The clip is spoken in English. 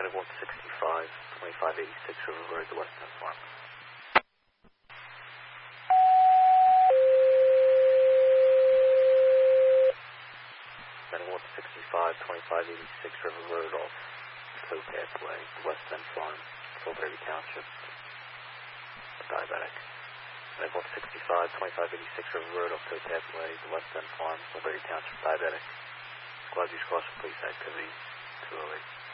Medic 165, 2586 River Road, the West End Farm. Medic 165, 2586 River Road off Towpath Way, the West End Farm, Silverberry Township. Diabetic. Medic 165, 2586 River Road off Towpath Way, the West End Farm, Silverberry Township. Diabetic. Squad use caution, police activity 208.